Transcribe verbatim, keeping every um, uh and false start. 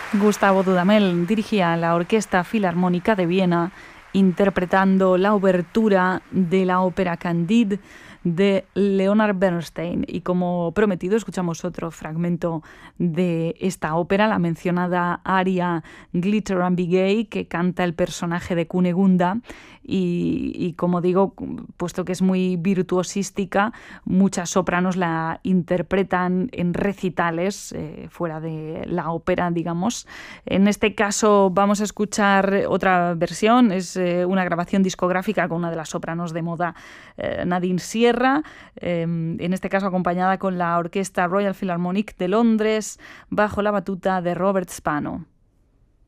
Gustavo Dudamel dirigía la Orquesta Filarmónica de Viena interpretando la obertura de la ópera Candide de Leonard Bernstein. Y como prometido, escuchamos otro fragmento de esta ópera, la mencionada aria Glitter and Be Gay, que canta el personaje de Cunegunda. Y, y como digo, puesto que es muy virtuosística, muchas sopranos la interpretan en recitales eh, fuera de la ópera, digamos. En este caso vamos a escuchar otra versión, es eh, una grabación discográfica con una de las sopranos de moda, eh, Nadine Sierra, eh, en este caso acompañada con la Orquesta Royal Philharmonic de Londres, bajo la batuta de Robert Spano.